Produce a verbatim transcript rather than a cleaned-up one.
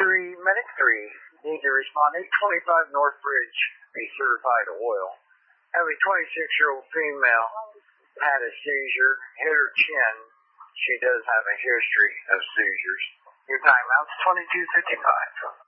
three, Medic three, need to respond. eight twenty-five North Bridge, a certified oil. Have a twenty-six-year-old female had a seizure, hit her chin. She does have a history of seizures. Your timeout's twenty-two fifty-five.